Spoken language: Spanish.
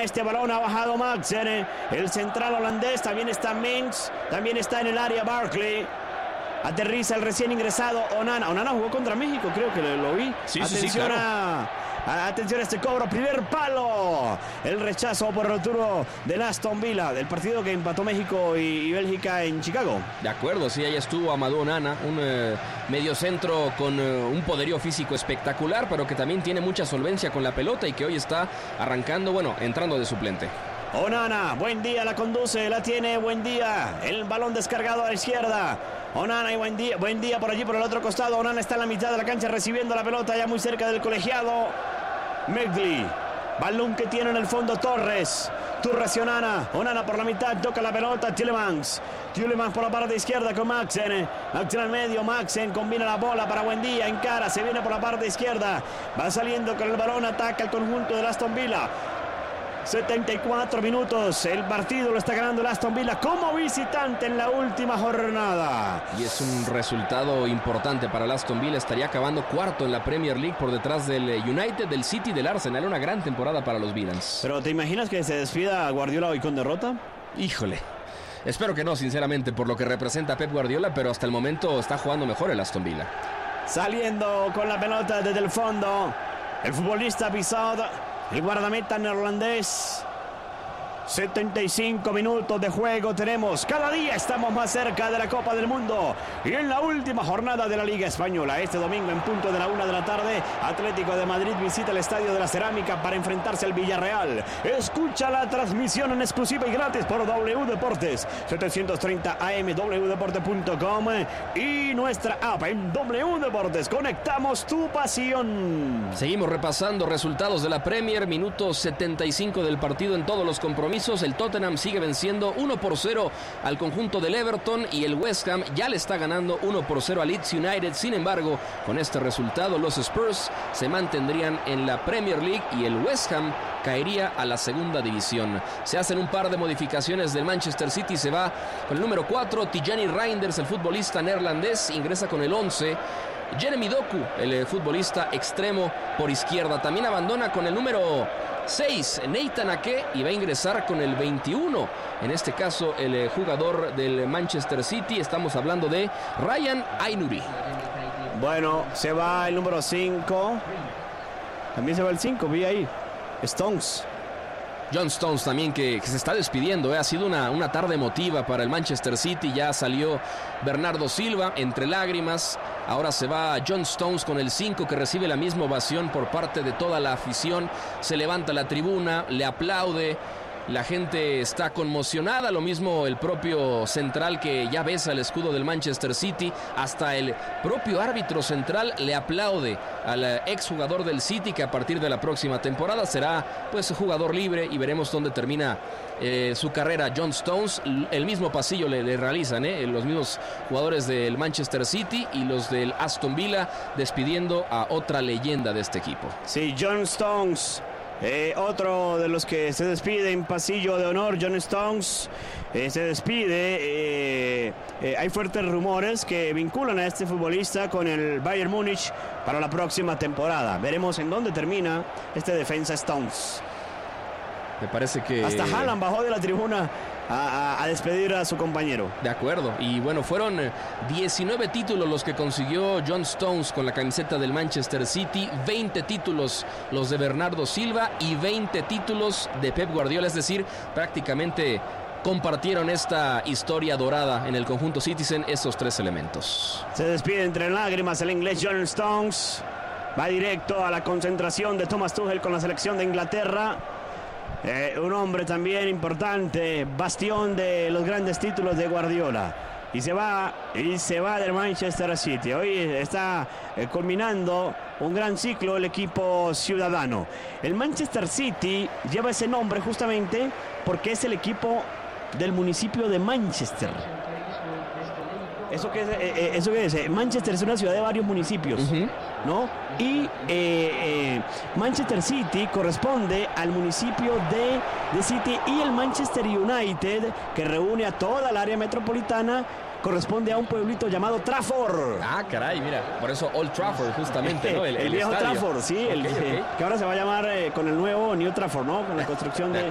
este balón, ha bajado Maxen, el central holandés, también está Mens, también está en el área Barkley. Aterriza el recién ingresado Onana. Onana jugó contra México, creo que lo vi. Sí, atención, claro. Atención a este cobro, primer palo. El rechazo por Arturo del Aston Villa, del partido que empató México y Bélgica en Chicago. De acuerdo, sí, ahí estuvo Amadou Onana, un mediocentro con un poderío físico espectacular, pero que también tiene mucha solvencia con la pelota y que hoy está arrancando, entrando de suplente. Onana, buen día, la conduce, la tiene, buen día. El balón descargado a la izquierda. Onana y buen día por allí, por el otro costado. Onana está en la mitad de la cancha recibiendo la pelota ya muy cerca del colegiado. Megli, balón que tiene en el fondo Torres. Torres y Onana. Onana por la mitad, toca la pelota. Tielemans por la parte izquierda con Maxen. Maxen al medio, Maxen combina la bola para Buendía, encara, se viene por la parte izquierda. Va saliendo con el balón, ataca el conjunto del Aston Villa. 74 minutos, el partido lo está ganando el Aston Villa como visitante en la última jornada. Y es un resultado importante para el Aston Villa, estaría acabando cuarto en la Premier League por detrás del United, del City y del Arsenal. Una gran temporada para los Villans. ¿Pero te imaginas que se despida Guardiola hoy con derrota? Híjole, espero que no, sinceramente, por lo que representa Pep Guardiola, pero hasta el momento está jugando mejor el Aston Villa. Saliendo con la pelota desde el fondo, el futbolista Bizot, el guardameta neerlandés. 75 minutos de juego tenemos. Cada día estamos más cerca de la Copa del Mundo. Y en la última jornada de la Liga Española, este domingo en punto de la 1 de la tarde, Atlético de Madrid visita el Estadio de la Cerámica para enfrentarse al Villarreal. Escucha la transmisión en exclusiva y gratis por W Deportes 730 AM, wdeporte.com y nuestra app en W Deportes. Conectamos tu pasión. Seguimos repasando resultados de la Premier, minuto 75 del partido en todos los compromisos. El Tottenham sigue venciendo 1-0 al conjunto del Everton y el West Ham ya le está ganando 1-0 al Leeds United. Sin embargo, con este resultado los Spurs se mantendrían en la Premier League y el West Ham caería a la segunda división. Se hacen un par de modificaciones del Manchester City, se va con el número 4, Tijani Reinders, el futbolista neerlandés, ingresa con el 11. Jeremy Doku, el futbolista extremo por izquierda, también abandona con el número 6, Nathan Ake, y va a ingresar con el 21. En este caso, el jugador del Manchester City, estamos hablando de Ryan Aït-Nouri. Bueno, se va el número 5. También se va el 5, vi ahí. Stones. John Stones también que se está despidiendo. Ha sido una tarde emotiva para el Manchester City. Ya salió Bernardo Silva entre lágrimas. Ahora se va John Stones con el 5 que recibe la misma ovación por parte de toda la afición. Se levanta la tribuna, le aplaude. La gente está conmocionada, lo mismo el propio central que ya besa el escudo del Manchester City. Hasta el propio árbitro central le aplaude al exjugador del City, que a partir de la próxima temporada será jugador libre, y veremos dónde termina su carrera John Stones. El mismo pasillo le realizan los mismos jugadores del Manchester City y los del Aston Villa, despidiendo a otra leyenda de este equipo. Sí, John Stones. Otro de los que se despide en pasillo de honor, John Stones, se despide. Hay fuertes rumores que vinculan a este futbolista con el Bayern Múnich para la próxima temporada. Veremos en dónde termina este defensa Stones. Me parece que hasta Haaland bajó de la tribuna a despedir a su compañero. De acuerdo, y fueron 19 títulos los que consiguió John Stones con la camiseta del Manchester City, 20 títulos los de Bernardo Silva y 20 títulos de Pep Guardiola, es decir, prácticamente compartieron esta historia dorada en el conjunto Citizen, esos tres elementos. Se despide entre lágrimas el inglés John Stones, va directo a la concentración de Thomas Tuchel con la selección de Inglaterra. Un hombre también importante, bastión de los grandes títulos de Guardiola. Y se va del Manchester City. Hoy está culminando un gran ciclo el equipo ciudadano. El Manchester City lleva ese nombre justamente porque es el equipo del municipio de Manchester. ¿Eso qué es? Manchester es una ciudad de varios municipios, ¿no? Y Manchester City corresponde al municipio de City, y el Manchester United, que reúne a toda el área metropolitana, corresponde a un pueblito llamado Trafford. Ah, caray, mira, por eso Old Trafford, justamente, ¿no? El viejo estadio. Trafford, sí, okay. Que ahora se va a llamar con el nuevo New Trafford, ¿no? Con la construcción de